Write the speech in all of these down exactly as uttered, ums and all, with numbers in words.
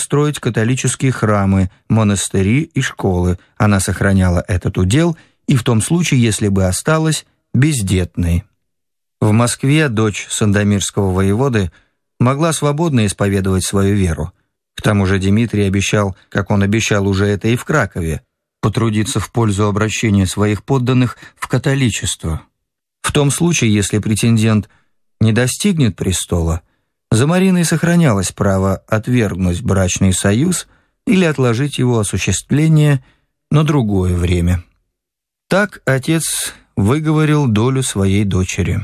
строить католические храмы, монастыри и школы. Она сохраняла этот удел и в том случае, если бы осталась бездетной. В Москве дочь сандомирского воеводы могла свободно исповедовать свою веру. К тому же Дмитрий обещал, как он обещал уже это и в Кракове, потрудиться в пользу обращения своих подданных в католичество. В том случае, если претендент не достигнет престола, за Мариной сохранялось право отвергнуть брачный союз или отложить его осуществление на другое время. Так отец выговорил долю своей дочери.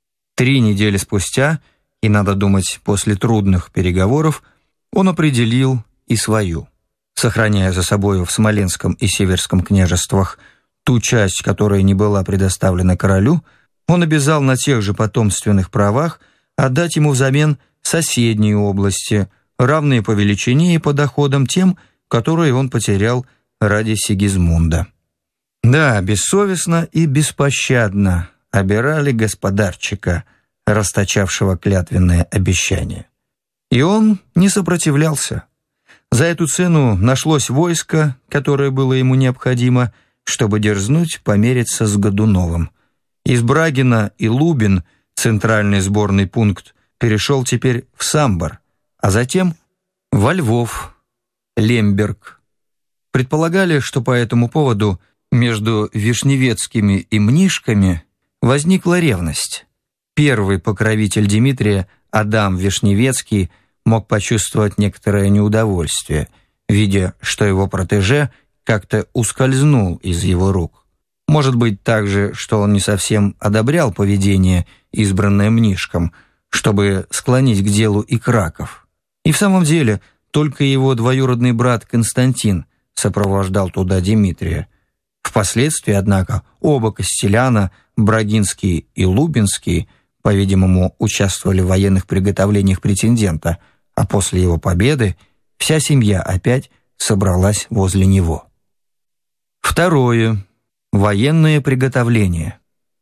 Три недели спустя, и, надо думать, после трудных переговоров, он определил и свою. Сохраняя за собою в Смоленском и Северском княжествах ту часть, которая не была предоставлена королю, он обязал на тех же потомственных правах отдать ему взамен соседние области, равные по величине и по доходам тем, которые он потерял ради Сигизмунда. Да, бессовестно и беспощадно обирали господарчика, расточавшего клятвенное обещание. И он не сопротивлялся. За эту цену нашлось войско, которое было ему необходимо, чтобы дерзнуть помериться с Годуновым. Из Брагина и Лубин центральный сборный пункт перешел теперь в Самбор, а затем во Львов, Лемберг. Предполагали, что по этому поводу между Вишневецкими и Мнишками возникла ревность. Первый покровитель Дмитрия, Адам Вишневецкий, мог почувствовать некоторое неудовольствие, видя, что его протеже как-то ускользнул из его рук. Может быть также, что он не совсем одобрял поведение, избранное Мнишком, чтобы склонить к делу и Краков. И в самом деле только его двоюродный брат Константин сопровождал туда Дмитрия. Впоследствии, однако, оба костеляна, Брагинский и Лубинский, по-видимому, участвовали в военных приготовлениях претендента, а после его победы вся семья опять собралась возле него. Второе. Военные приготовления.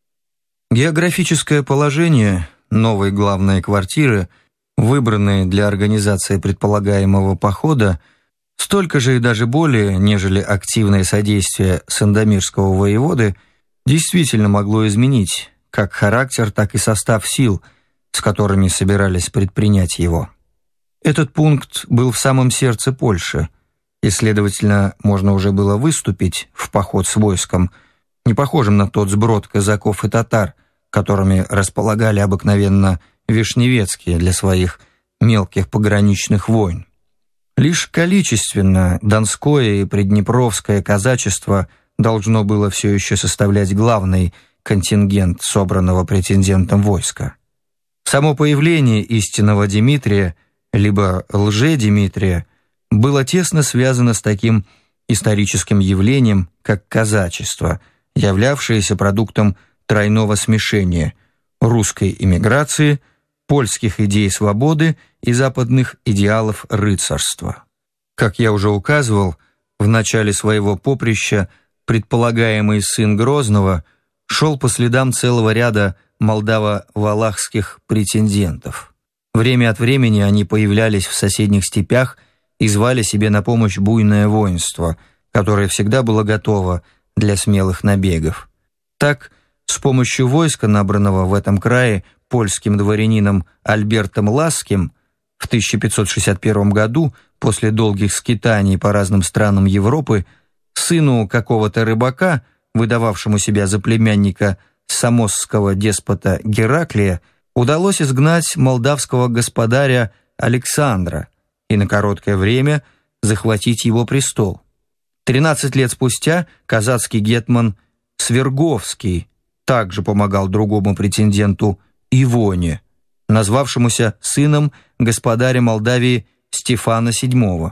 Географическое положение новой главной квартиры, выбранной для организации предполагаемого похода, столько же и даже более, нежели активное содействие сандомирского воеводы, действительно могло изменить как характер, так и состав сил, с которыми собирались предпринять его. Этот пункт был в самом сердце Польши, и, следовательно, можно уже было выступить в поход с войском, не похожим на тот сброд казаков и татар, которыми располагали обыкновенно Вишневецкие для своих мелких пограничных войн. Лишь количественно Донское и Приднепровское казачество должно было все еще составлять главный контингент собранного претендентом войска. Само появление истинного Дмитрия, либо лже-Дмитрия, было тесно связано с таким историческим явлением, как казачество, являвшееся продуктом тройного смешения русской эмиграции, польских идей свободы и западных идеалов рыцарства. Как я уже указывал, в начале своего поприща предполагаемый сын Грозного шел по следам целого ряда молдаво-валахских претендентов. Время от времени они появлялись в соседних степях и звали себе на помощь буйное воинство, которое всегда было готово для смелых набегов. Так, с помощью войска, набранного в этом крае польским дворянином Альбертом Ласским, в тысяча пятьсот шестьдесят первом году, после долгих скитаний по разным странам Европы, сыну какого-то рыбака, выдававшему себя за племянника самосского деспота Гераклия, удалось изгнать молдавского господаря Александра и на короткое время захватить его престол. Тринадцать лет спустя казацкий гетман Сверговский также помогал другому претенденту Ивоне, назвавшемуся сыном господаря Молдавии Стефана седьмого.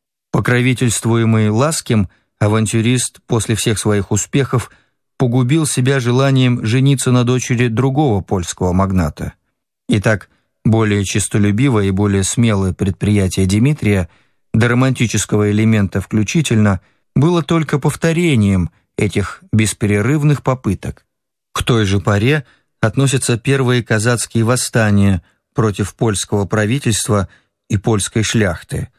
Покровительствуемый Ласским, авантюрист после всех своих успехов погубил себя желанием жениться на дочери другого польского магната. Итак, более честолюбивое и более смелое предприятие Дмитрия, до романтического элемента включительно, было только повторением этих бесперерывных попыток. К той же поре относятся первые казацкие восстания против польского правительства и польской шляхты,